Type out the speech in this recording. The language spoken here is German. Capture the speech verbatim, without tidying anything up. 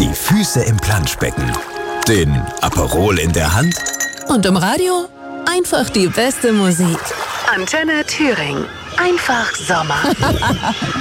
die Füße im Planschbecken, den Aperol in der Hand und im Radio einfach die beste Musik. Antenne Thüringen. Einfach Sommer.